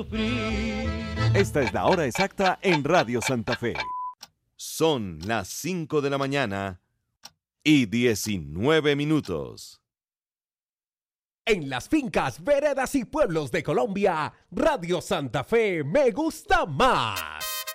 Esta es la hora exacta en Radio Santa Fe. Son las 5 de la mañana y 19 minutos. En las fincas, veredas y pueblos de Colombia, Radio Santa Fe me gusta más.